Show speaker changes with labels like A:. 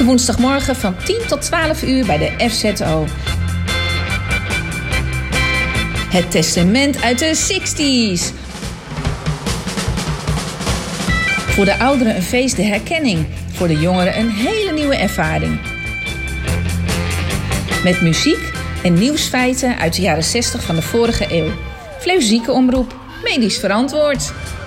A: Elke woensdagmorgen van 10 tot 12 uur bij de FZO. Het testament uit de 60's. Voor de ouderen een feest der herkenning. Voor de jongeren een hele nieuwe ervaring. Met muziek en nieuwsfeiten uit de jaren 60 van de vorige eeuw. Fleus Ziekenomroep, medisch verantwoord.